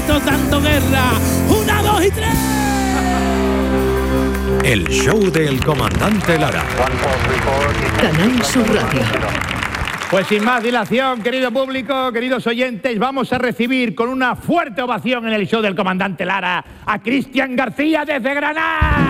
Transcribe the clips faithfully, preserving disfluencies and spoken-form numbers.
gritos dando guerra. Una, dos y tres. El show del comandante Lara. Canal Sur Radio. Pues sin más dilación, querido público, queridos oyentes, vamos a recibir con una fuerte ovación en el show del comandante Lara a Cristian García desde Granada.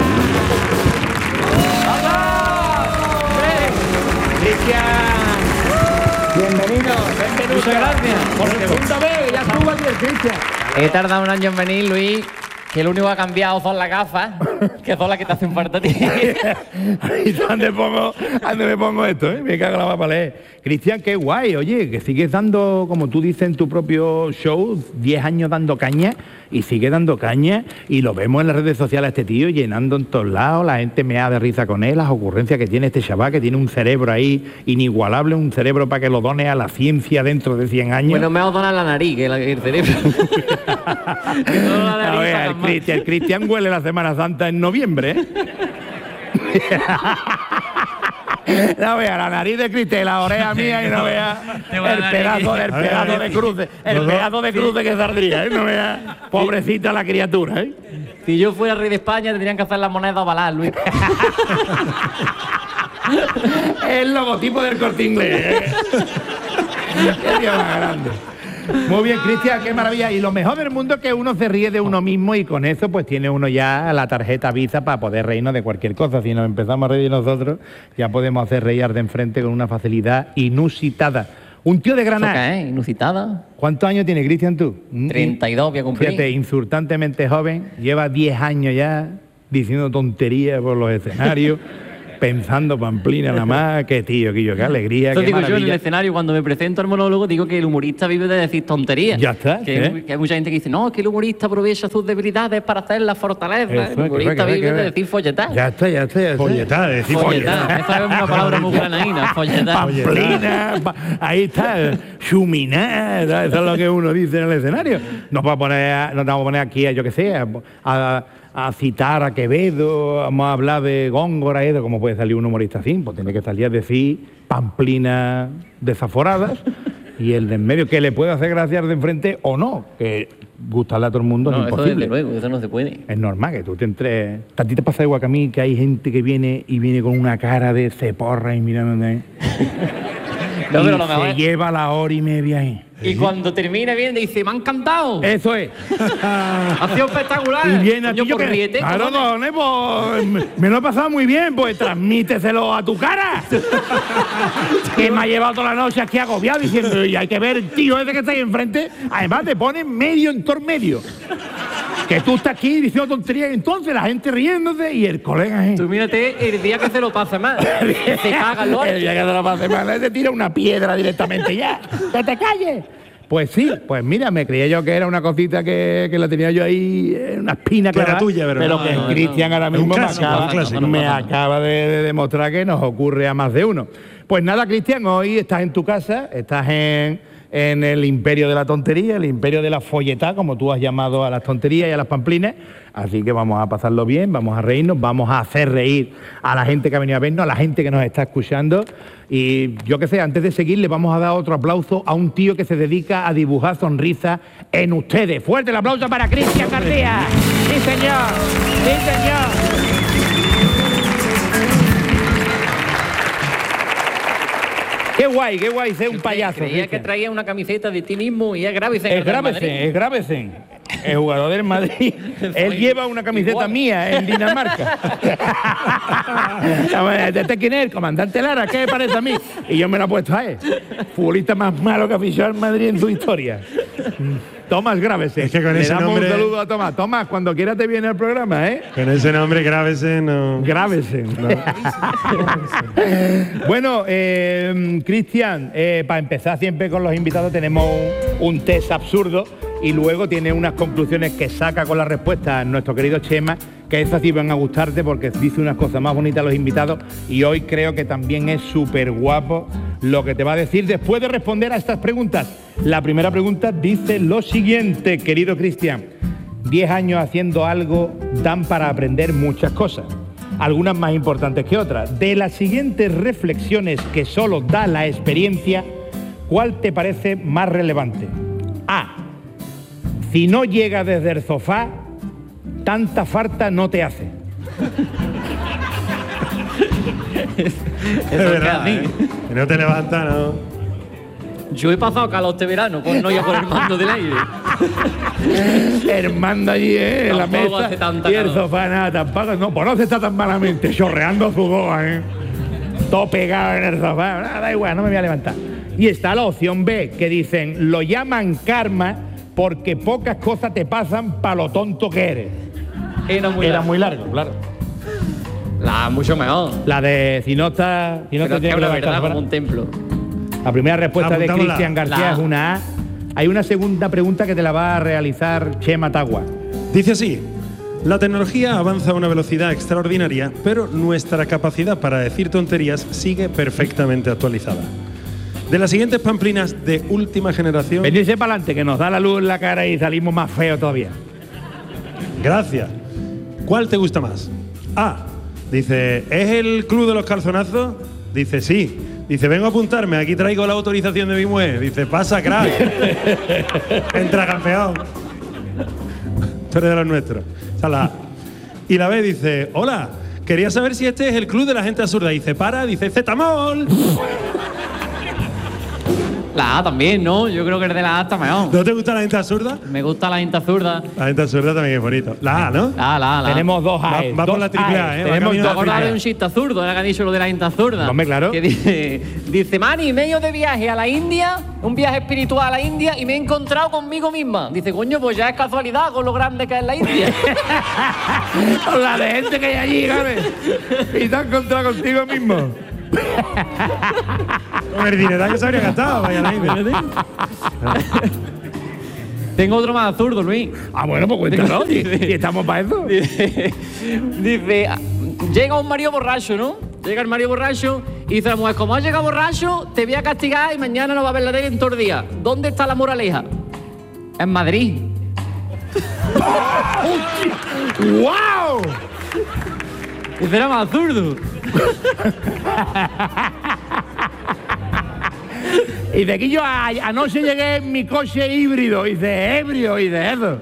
Cristian, bienvenido, bienvenido. Muchas gracias. Por segunda vez, ya estuvo aquí el Cristian. He tardado un año en venir, Luis, que lo único que ha cambiado son las gafas, que son las que te hacen falta a ti. ¿Y dónde pongo, dónde me pongo esto? Eh? Me cago en la va para leer. Cristian, qué guay, oye, que sigues dando, como tú dices en tu propio show, diez años dando caña, y sigue dando caña, y lo vemos en las redes sociales a este tío, llenando en todos lados, la gente me da de risa con él, las ocurrencias que tiene este chaval, que tiene un cerebro ahí inigualable, un cerebro para que lo done a la ciencia dentro de cien años. Bueno, me va a donar la nariz, que el cerebro. Que no la nariz a ver, saca el más. Cristian, el Cristian huele la Semana Santa en noviembre, ¿eh? No vea la nariz de Cristian, la oreja mía y no vea el pedazo, el pedazo de cruce, el pedazo de cruce que saldría, ¿eh? No vea, pobrecita la criatura, ¿eh? Si yo fuera rey de España, tendrían que hacer las monedas ovaladas, Luis. El logotipo del Corte Inglés, ¿eh? Qué día más grande. Muy bien, Cristian, qué maravilla. Y lo mejor del mundo es que uno se ríe de uno mismo y con eso pues tiene uno ya la tarjeta Visa para poder reírnos de cualquier cosa. Si nos empezamos a reír nosotros, ya podemos hacer reír de enfrente con una facilidad inusitada. Un tío de Granada. ¿Qué es? ¿Inusitada? ¿Cuántos años tiene, Cristian, tú? treinta y dos voy a cumplir. Fíjate, insultantemente joven, lleva diez años ya diciendo tonterías por los escenarios. Pensando Pamplina nada más, qué tío, qué yo, qué alegría, Eso qué digo yo en el maravilla. escenario, cuando me presento al monólogo, digo que el humorista vive de decir tonterías. Ya está, Que, ¿eh? hay, que hay mucha gente que dice, no, que el humorista aprovecha sus debilidades para hacer las fortalezas. Eso, El humorista que ve, que ve, vive que ve. de decir folletar. Ya está, ya está, ya está. Folletar, decir Folletar. folletar. Esa es una palabra muy granaína, folletar. Pamplina, pa- ahí está, chuminar, ¿sabes? Eso es lo que uno dice en el escenario. Nos vamos a poner, nos vamos a poner aquí, a, yo qué sé, a, a- a citar a Quevedo, vamos a hablar de Góngora, ¿eh? De cómo puede salir un humorista así, pues tiene que salir a decir Pamplina desaforadas y el de en medio que le puede hacer gracia de enfrente o no, que gustarle a todo el mundo No, es eso imposible. desde luego, eso no se puede. Es normal que tú te entres. ¿A ti te pasa igual que a mí, que hay gente que viene y viene con una cara de ceporra y mirándote? No, y pero lo mejor se es- lleva la hora y media ahí. Y cuando termina viene y dice, me ha encantado. Eso es. Ha sido espectacular. Y viene aquí Coño, yo pues que... ríete, Claro, cojones. no, pues, me- me lo he pasado muy bien, pues transmíteselo a tu cara. Que me ha llevado toda la noche aquí agobiado diciendo, y hay que ver el tío ese que está ahí enfrente. Además te pone medio en tor medio. Que tú estás aquí diciendo tonterías y entonces la gente riéndose y el colega es... Tú mírate el día que se lo pase mal. Se caga el El día que te lo pase mal, te tira una piedra directamente ya. ¡Que te calles! Pues sí, pues mira, me creía yo que era una cosita que, que la tenía yo ahí, eh, una espina Que era clara, tuya, pero no, que no, Cristian no. ahora Es un mismo me clásico, acaba, un clásico. me acaba de, de demostrar que nos ocurre a más de uno. Pues nada, Cristian, hoy estás en tu casa, estás en, en el imperio de la tontería, el imperio de la folletá, como tú has llamado a las tonterías y a las pamplinas. Así que vamos a pasarlo bien, vamos a reírnos, vamos a hacer reír a la gente que ha venido a vernos, a la gente que nos está escuchando. Y yo qué sé, antes de seguir, le vamos a dar otro aplauso a un tío que se dedica a dibujar sonrisas en ustedes. Fuerte el aplauso para Cristian García. Sí, señor. Sí, señor. Qué guay, qué guay ser un payaso. Creía que Cristian. traía una camiseta de ti mismo y es Gravesen. Es Gravesen, es Gravesen, el jugador del Madrid. Él lleva una camiseta Igual. mía en Dinamarca. ¿Este quién es? El comandante Lara, ¿qué me parece a mí? Y yo me lo he puesto a él. Futbolista más malo que ha fichado el Madrid en su historia. Tomás Gravesen. Es que con Le ese damos nombre- un saludo a Tomás. Tomás, cuando quiera te viene el programa, ¿eh? Con ese nombre, grávese, no. Gravesen. Bueno, eh, Cristian, eh, para empezar siempre con los invitados tenemos un, un test absurdo y luego tiene unas conclusiones que saca con la respuesta nuestro querido Chema, que esas sí van a gustarte porque dice unas cosas más bonitas a los invitados y hoy creo que también es súper guapo lo que te va a decir después de responder a estas preguntas. La primera pregunta dice lo siguiente, querido Cristian. Diez años haciendo algo dan para aprender muchas cosas, algunas más importantes que otras. De las siguientes reflexiones que solo da la experiencia, ¿cuál te parece más relevante? A. Si no llega desde el sofá, tanta falta no te hace. Es verdad, ¿eh? Que no te levantas, ¿no? Yo he pasado calor este verano con no ir por el mando del aire. El mando allí, ¿eh? En la Tampoco mesa hace tanta y el calor. sofá, nada, tampoco. No, pues no se está tan malamente, chorreando sudor, ¿eh? Todo pegado en el sofá. Nada, da igual, no me voy a levantar. Y está la opción B, que dicen, lo llaman karma porque pocas cosas te pasan para lo tonto que eres. Era muy Era largo. muy largo, claro. La mucho mejor. La de si no está, si no Pero te es tienes que que es una levantar verdad fuera. como un templo. La primera respuesta de Apuntámosla. Cristian García La A. es una A. Hay una segunda pregunta que te la va a realizar Chema Tagua. Dice así: la tecnología avanza a una velocidad extraordinaria, pero nuestra capacidad para decir tonterías sigue perfectamente actualizada. De las siguientes pamplinas de última generación... Venirse para adelante, que nos da la luz en la cara y salimos más feos todavía. Gracias. ¿Cuál te gusta más? A. Dice, ¿es el club de los calzonazos? Dice, sí. Dice, vengo a apuntarme, aquí traigo la autorización de mi mujer. Dice, pasa, crack. Entra, campeón. Tú eres de los nuestros. Esa es la A. Y la B dice, hola, quería saber si este es el club de la gente absurda. Dice, para, dice, Zetamol. La A también, ¿no? Yo creo que el de la A está mejor. ¿No te gusta la gente absurda? Me gusta la cinta zurda. La gente absurda también es bonito. La A, ¿no? La A, la A, la A. Tenemos dos Va- A's. va por dos la triple A, A's. ¿eh? Va Tenemos camino ¿Te a dos acordás triple de A. un chiste zurdo? Ahora que ha dicho lo de la cinta zurda. Hombre, claro. Que dice, dice, Mani, medio de viaje a la India, un viaje espiritual a la India, y me he encontrado conmigo misma. Dice, coño, pues ya es casualidad con lo grande que es la India. Con la de gente que hay allí, ¿sabes? Y te has encontrado contigo mismo. Con el dinero que se habría gastado, vaya la India. Tengo otro más zurdo, Luis. Ah, bueno, pues cuéntalo. Y, y estamos para eso. Dice, dice, llega un marido borracho, ¿no? Llega el marido borracho y dice a la mujer, como has llegado borracho, te voy a castigar y mañana no va a ver la tele en todo el día. ¿Dónde está la moraleja? En Madrid. ¡Wow! Ese era más zurdo. Y de aquí yo a- anoche llegué en mi coche híbrido, y de ebrio y de eso.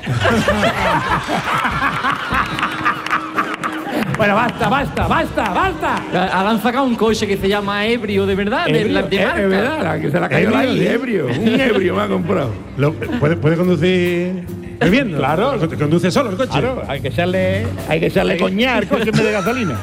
Bueno, basta, basta, basta, basta. Ahora han sacado un coche que se llama Ebrio, de verdad, de Ebrio, la de eh, marca. es verdad, la que se la cayó la Ebrio. ebrio. Un ebrio me ha comprado. Lo- ¿Puede, puede conducir bebiendo? Claro. Con- Conduce solo el coche. Claro, hay que echarle, hay que echarle coñac al coche en vez de gasolina.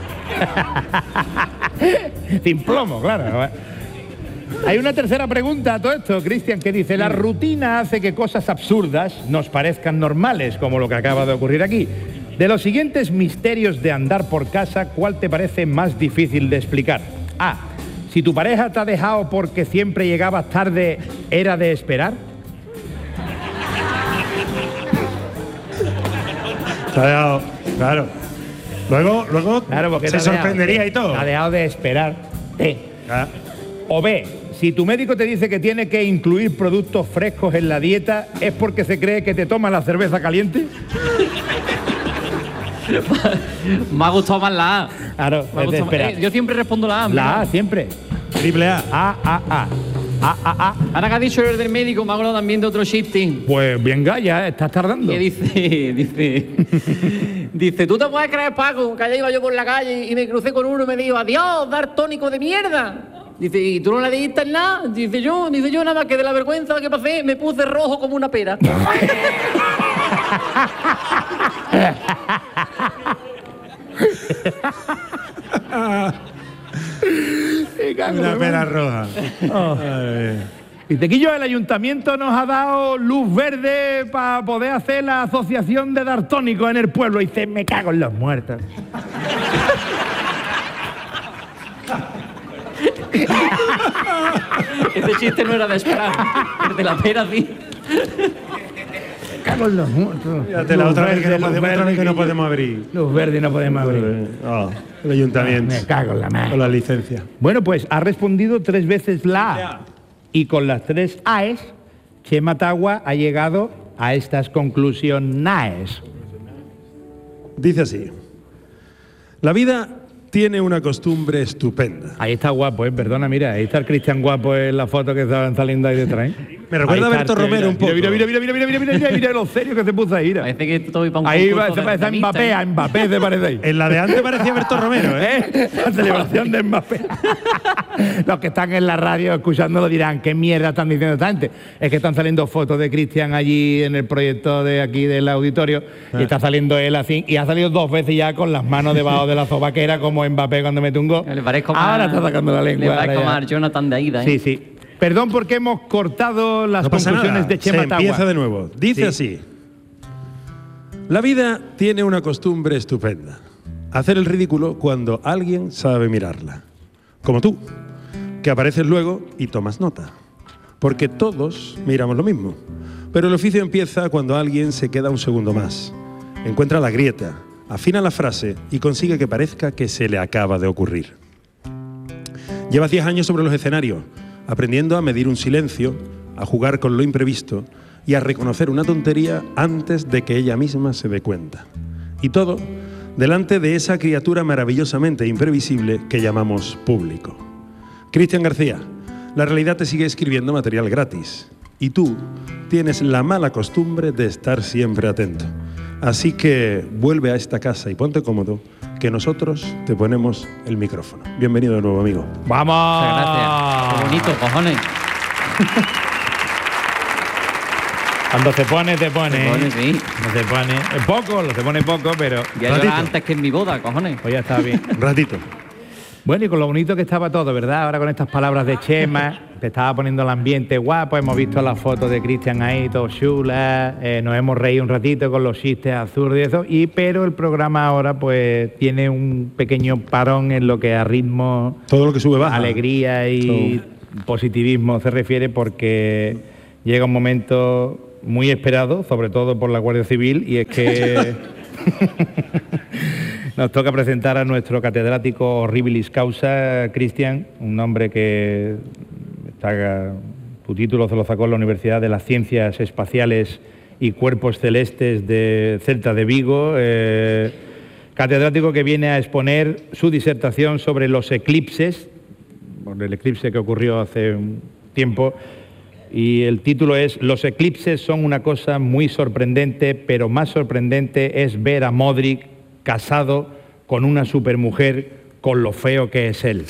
Sin plomo, claro. Hay una tercera pregunta a todo esto, Cristian, que dice, la rutina hace que cosas absurdas nos parezcan normales, como lo que acaba de ocurrir aquí. De los siguientes misterios de andar por casa, ¿cuál te parece más difícil de explicar? A. Si tu pareja te ha dejado porque siempre llegabas tarde, ¿era de esperar? Se ha dejado- claro. Luego, luego Claro, porque se te ha dejado- sorprendería y todo. Te ha dejado de esperar. Eh. Ah, O B, si tu médico te dice que tiene que incluir productos frescos en la dieta, ¿es porque se cree que te toma la cerveza caliente? Me ha gustado más la A. Claro, Me ha es de gustado más- esperar. eh, yo siempre respondo la A. La A, ¿verdad? siempre. triple A. A, A, A. A, A, A. Ahora que ha dicho el del médico, me ha acordado también de otro chiste. Pues venga, ya estás tardando. Que dice, dice, dice, tú te puedes creer, Paco, que ayer iba yo por la calle y me crucé con uno y me dijo, adiós, daltónico de mierda. Dice, ¿y tú no le dijiste nada? Dice yo, dice yo nada más que de la vergüenza que pasé, me puse rojo como una pera. Me cago en Una la pera madre. roja. Ay. Y Tequillo, el ayuntamiento nos ha dado luz verde para poder hacer la asociación de daltónicos en el pueblo. Y dice, me cago en los muertos. Ese chiste no era de esperar. El de la pera, sí. Me cago en los muertos. Fíjate, la Luz otra vez que verde, no luz podemos, otra verde, vez que no Tequillo. podemos abrir. Luz verde y no podemos abrir. Ah, el ayuntamiento. Me cago en la madre. Con la licencia. Bueno, pues ha respondido tres veces la A. Y con las tres A's, Chema Tagua ha llegado a estas conclusiones. Dice así. La vida tiene una costumbre estupenda. Ahí está guapo, ¿eh? Perdona, mira, ahí está el Cristian guapo en la foto que estaban saliendo ahí detrás, ¿eh? Me recuerda a Ahí Berto está, Romero un poco. Mira, mira, mira, mira, mira, mira, mira, mira, mira lo serio que se puso ahí. Mira. Parece que estoy para un Ahí va, concurso se de parece a tenista, Mbappé, ¿eh? a Mbappé se parece ahí. En la de antes parecía Berto Romero, ¿eh? ¿Eh? La celebración de Mbappé. Los que están en la radio escuchándolo dirán, ¿qué mierda están diciendo esta gente? Es que están saliendo fotos de Cristian allí en el proyecto de aquí del auditorio y está saliendo él así, y ha salido dos veces ya con las manos debajo de la sobaquera como Mbappé cuando mete un gol. Le parezco Ahora más- está sacando la lengua. Le parezco ahora ya. más Jonathan de Aida, ¿eh? Sí, sí. Perdón porque hemos cortado las No pasa conclusiones nada. de Chema Se Tagua. empieza de nuevo. Dice Sí. así. La vida tiene una costumbre estupenda. Hacer el ridículo cuando alguien sabe mirarla. Como tú, que apareces luego y tomas nota. Porque todos miramos lo mismo. Pero el oficio empieza cuando alguien se queda un segundo más. Encuentra la grieta, afina la frase y consigue que parezca que se le acaba de ocurrir. Llevas diez años sobre los escenarios, aprendiendo a medir un silencio, a jugar con lo imprevisto y a reconocer una tontería antes de que ella misma se dé cuenta. Y todo delante de esa criatura maravillosamente imprevisible que llamamos público. Cristian García, la realidad te sigue escribiendo material gratis y tú tienes la mala costumbre de estar siempre atento. Así que vuelve a esta casa y ponte cómodo, que nosotros te ponemos el micrófono. Bienvenido de nuevo, amigo. ¡Vamos! Muchas gracias. Qué bonito, cojones. Cuando se pone, te pone. Se pone, sí. No se pone. Es poco, lo se pone poco, pero. Ya Ratito. llorar antes que en mi boda, cojones. Pues ya está bien. Un ratito. Bueno, y con lo bonito que estaba todo, ¿verdad? Ahora con estas palabras de Chema, te estaba poniendo el ambiente guapo, hemos visto las fotos de Cristian ahí, todo chula, eh, nos hemos reído un ratito con los chistes absurdos y eso, y pero el programa ahora pues tiene un pequeño parón en lo que a ritmo, Todo lo que sube baja. alegría y positivismo se refiere, porque llega un momento muy esperado, sobre todo por la Guardia Civil, y es que nos toca presentar a nuestro catedrático Horribilis Causa, Cristian, un hombre que está, su título se lo sacó en la Universidad de las Ciencias Espaciales y Cuerpos Celestes de Celta de Vigo, eh, catedrático que viene a exponer su disertación sobre los eclipses, por el eclipse que ocurrió hace un tiempo, y el título es «Los eclipses son una cosa muy sorprendente, pero más sorprendente es ver a Modric casado con una supermujer con lo feo que es él».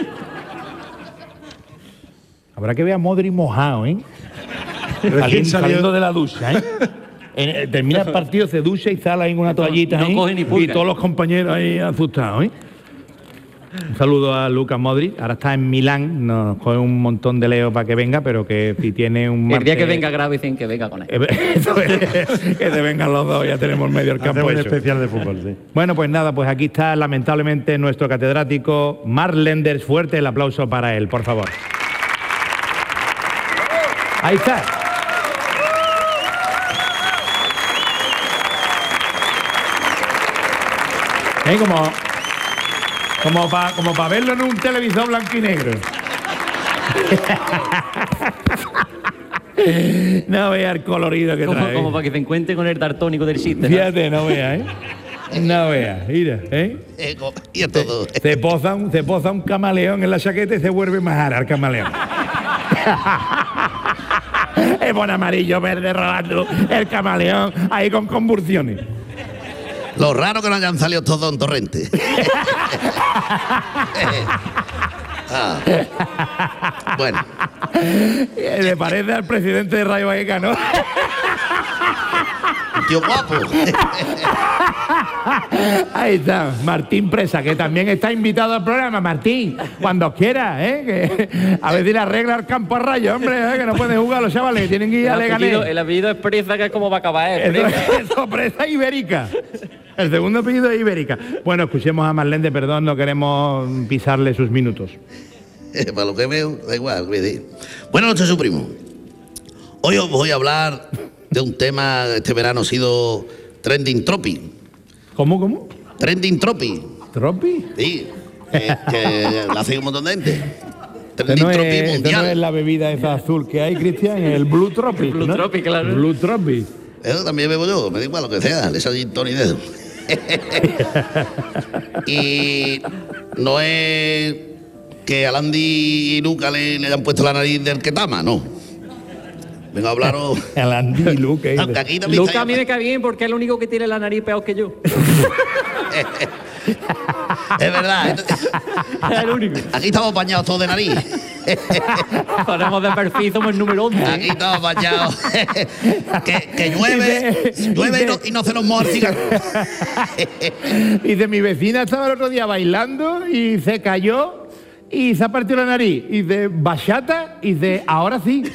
Habrá que ver a Modric mojado, ¿eh? Recién Saliendo, salido- saliendo de la ducha, ¿eh? En- termina el partido, se ducha y sale ahí con una toallita no ahí, coge ni y pulga. todos los compañeros ahí asustados, ¿eh? Un saludo a Luka Modric, ahora está en Milán, nos coge un montón de leo para que venga, pero que si tiene un El día martes- que venga grave dicen que venga con él. Eso es, que se vengan los dos, ya tenemos medio el campo Hacemos un hecho. especial de fútbol, sí. Bueno, pues nada, pues aquí está lamentablemente nuestro catedrático Mark Lenders. Fuerte el aplauso para él, por favor. Ahí está. ¿Eh? Como, como para como pa verlo en un televisor blanco y negro. No vea el colorido que Como, trae. como para que te encuentre con el dartónico del chiste, ¿no? Fíjate, no vea, ¿eh? No vea, mira, ¿eh? Y a todo. Se posa, un, se posa un camaleón en la chaqueta y se vuelve más ara el camaleón. Es buen amarillo, verde, rodando el camaleón ahí con convulsiones. Lo raro que no hayan salido todos en Torrente. Ah. Bueno, Eh, Le parece al presidente de Rayo Vallecano. tío guapo. Ahí está, Martín Presa, que también está invitado al programa. Martín, cuando quiera, ¿eh? Que a ver si le arregla el campo a Rayo, hombre, ¿eh? Que no pueden jugar los chavales, tienen que ir a El apellido, Leganés. el apellido es Presa, que es como va a acabar, ¿eh? Eso, Presa. eso, Presa Ibérica. El segundo apellido es Ibérica. Bueno, escuchemos a Marlene, perdón, no queremos pisarle sus minutos. Para lo que veo, da igual. Cuide. Buenas noches, su primo. Hoy os voy a hablar de un tema que este verano ha sido trending topic. ¿Cómo, cómo? Trending topic. ¿Tropi? Sí, que, que lo hace un montón de gente. Esto Trending no, topic es, esto mundial. no es la bebida esa azul que hay, Cristian, el Blue Tropic, Blue ¿no? Tropic, claro. Blue Tropic. Eso también bebo yo, me da igual lo que sea, le echo gin tonic de eso. Y no es que a Landy y Luca le, le hayan puesto la nariz del Ketama, no. Vengo a hablaros. El Andy Luke. Aunque aquí también Luca está- a mí me cae bien porque es el único que tiene la nariz peor que yo. Es verdad. Es el único. Aquí estamos bañados todos de nariz. Ponemos de perfil, somos el número once. Aquí estamos bañados. que, que llueve, llueve y no, y no se nos moja el cigarro. Y de mi vecina estaba el otro día bailando y se cayó y se ha partido la nariz. Y de bachata y de ahora sí.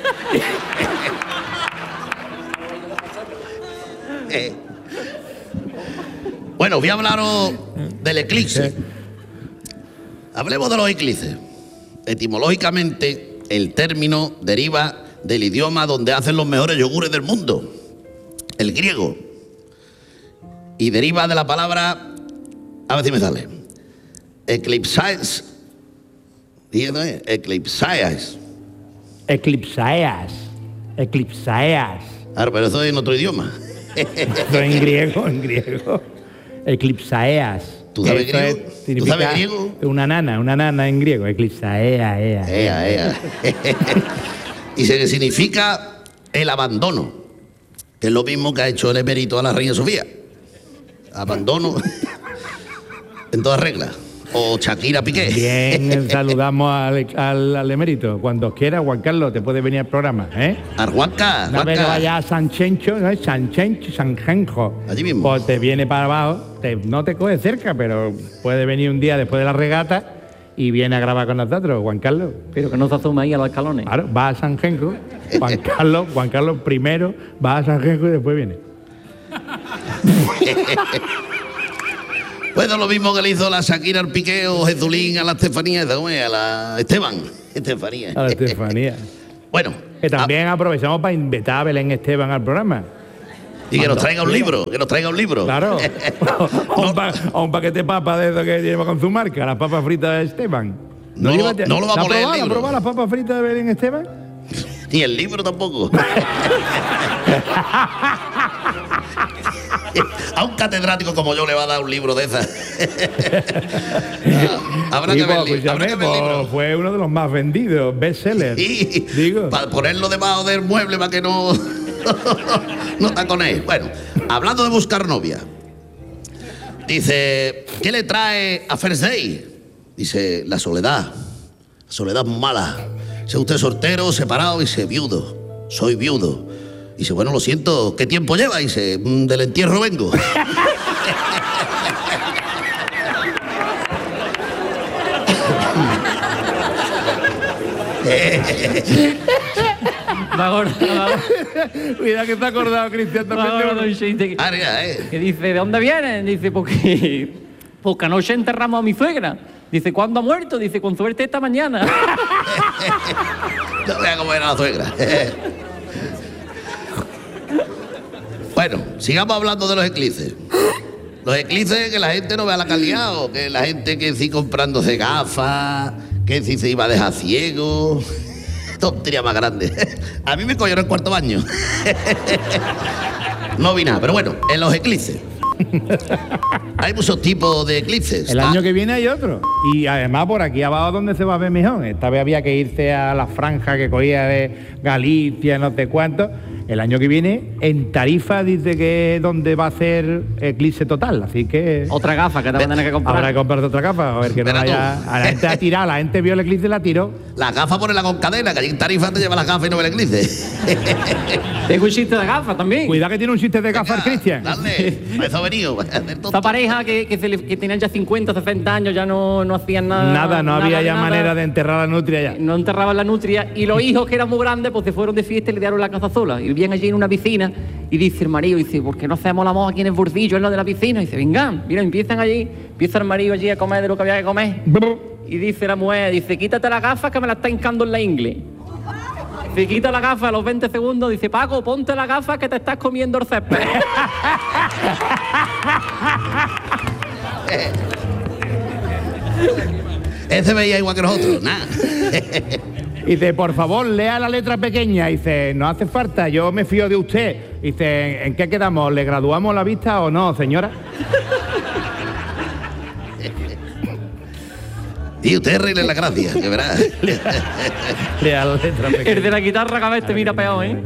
Eh. Bueno, voy a hablaros del eclipse. Hablemos de los eclipses. Etimológicamente, el término deriva del idioma donde hacen los mejores yogures del mundo, el griego. Y deriva de la palabra, a ver si me sale, eclipsais. ¿Entiendes? Eclipsais. Eclipsaeas. Eclipsaeas. Claro, pero eso es en otro idioma. Esto en griego, en griego. Eclipsaeas. ¿Tú sabes Eso griego? es- ¿Tú significa sabes griego? Una nana, una nana en griego. Eclipsaea, ea. Ea, ea. Y se significa el abandono, que es lo mismo que ha hecho el emérito a la reina Sofía. Abandono en todas reglas. O Shakira Piqué. Bien, saludamos al, al, al emérito. Cuando quieras, Juan Carlos, te puede venir al programa, ¿eh? Arhuanca, Una vez que Arhuanca. vayas a San Chencho, ¿no? San Chencho, San Genjo. Allí mismo. Pues te viene para abajo, te- no te coge cerca, pero puede venir un día después de la regata y viene a grabar con nosotros, Juan Carlos. Pero que no se asuma ahí a los escalones. Claro, va a San Genjo, Juan Carlos, Juan Carlos primero va a San Genjo y después viene. Pues es lo mismo que le hizo la Shakira al Piqué o Jezulín a la Estefanía, ¿cómo es? A la Esteban. Estefanía. A la Estefanía. Bueno, Que también aprovechamos para invitar a Belén Esteban al programa. y que nos traiga un libro, que nos traiga un libro. Claro. a, un pa- a un paquete de papas de eso que lleva con su marca, las papas fritas de Esteban. No lo- lleva- no lo va a ¿La poner el probado? ¿La libro. probado las papas fritas de Belén Esteban? Ni el libro tampoco. A un catedrático como yo le va a dar un libro de esas. Ah, habrá Sí, que ver, pues, li- habrá escúchame, que ver el pues, libro. fue uno de los más vendidos, bestsellers. Y Digo. para ponerlo debajo del mueble para que no, no taconéis. Bueno, hablando de buscar novia, dice, ¿qué le trae a First Day? Dice, la soledad. La soledad mala. Sea usted soltero, separado, dice, viudo. Soy viudo. Dice, bueno, lo siento, ¿qué tiempo lleva? Dice, "Mm, del entierro vengo. Va ahora, va ahora, Cuidado que te ha acordado, Cristian, va ahora también. un chiste que- Ah, mira, eh. que dice, ¿de dónde vienen? Dice, porque, porque anoche enterramos a mi suegra. Dice, ¿cuándo ha muerto? Dice, con suerte esta mañana. No vea cómo era la suegra. Bueno, sigamos hablando de los eclipses. Los eclipses, que la gente no vea la calidad, o que la gente que sí comprándose gafas, que sí se iba a dejar ciego. Tontería más grande. A mí me cogieron en cuarto baño. No vi nada, pero bueno, en los eclipses. Hay muchos tipos de eclipses. El año que viene hay otro. Y además por aquí abajo donde se va a ver mejor. Esta vez había que irse a la franja que cogía de Galicia, no sé cuánto. El año que viene, en Tarifa, dice que es donde va a ser eclipse total. Así que Otra gafa que te van a tener que comprar. habrá que comprarte otra capa. A ver que no Espera tú. haya. A la gente ha tirado, la gente vio el eclipse y la tiró. Las gafas ponela con cadena, que allí en Tarifa te lleva las gafas y no ve el eclipse. Tengo un chiste de gafas también. Cuidado que tiene un chiste de gafas, Cristian. Dale, para eso ha venido. para hacer tonto. Esta pareja que, que, se le- que tenían ya cincuenta, sesenta años, ya no, no hacían nada. Nada, no había de ya nada. manera de enterrar la nutria ya. No enterraban la nutria y los hijos que eran muy grandes pues se fueron de fiesta y le dieron la casa sola y vivían allí en una piscina y dice el marido, dice, ¿por qué no hacemos la moja aquí en el bordillo, en lo de la piscina? Y dice, vengan, mira, empiezan allí, empieza el marido allí a comer de lo que había que comer y dice la mujer, dice, quítate la gafa que me la está hincando en la ingle. Se quita la gafa a los veinte segundos, dice, Paco, ponte la gafa que te estás comiendo el césped. Ese veía igual que nosotros, nada. Dice, por favor, lea la letra pequeña. Dice, no hace falta, yo me fío de usted. Dice, ¿en qué quedamos? ¿Le graduamos la vista o no, señora? Y usted reírle la gracia, que verá. Lea la letra pequeña. El de la guitarra cada vez te mira peor, ¿eh?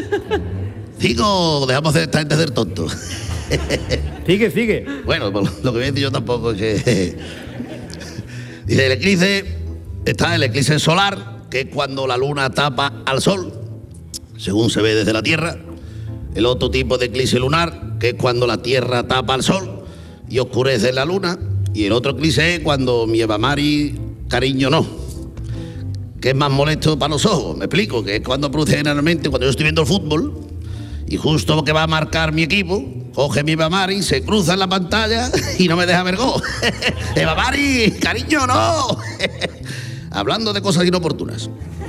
Digo, dejamos de esta gente ser tontos. Sigue, sigue. Bueno, pues lo que voy a decir yo tampoco es que... Dice, el eclipse, está el eclipse solar, que es cuando la luna tapa al sol, según se ve desde la Tierra. El otro tipo de eclipse lunar, que es cuando la Tierra tapa al sol y oscurece la luna. Y el otro eclipse es cuando mi Eva Mari, cariño, no. Que es más molesto para los ojos, me explico, que es cuando produce generalmente, cuando yo estoy viendo el fútbol, y justo que va a marcar mi equipo, coge mi Eva Mari, se cruza en la pantalla y no me deja ver gol. Eva Mari, cariño, no. Hablando de cosas inoportunas.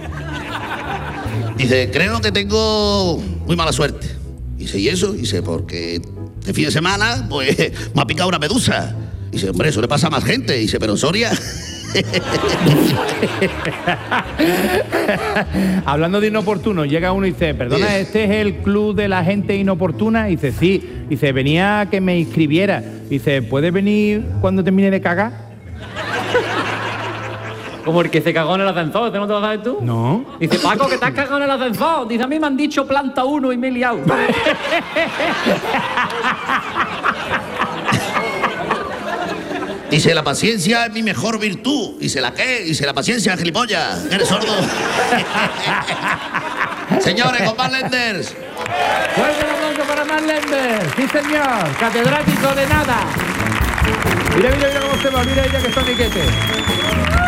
Dice, creo que tengo muy mala suerte. Dice, ¿y eso? Dice, porque este fin de semana, pues, me ha picado una medusa. Dice, hombre, eso le pasa a más gente. Dice, pero en Soria... Hablando de inoportuno, llega uno y dice, perdona, Sí. ¿este es el club de la gente inoportuna? Y dice, sí. Dice, venía a que me inscribiera. Dice, ¿puedes venir cuando termine de cagar? Como el que se cagó en el ascensor, ¿este no te lo sabes tú? No. Dice, Paco, que te has cagado en el ascensor. Dice, a mí me han dicho planta uno y me he liado. Dice, la paciencia es mi mejor virtud. Dice, ¿la qué? Dice, la paciencia, gilipollas. ¿Eres sordo? Señores, con Mark Lenders. Fuerte el aplauso para Mark Lenders. Sí, señor. Catedrático de nada. Mira, mira, mira cómo se va. Mira ella que está niquete.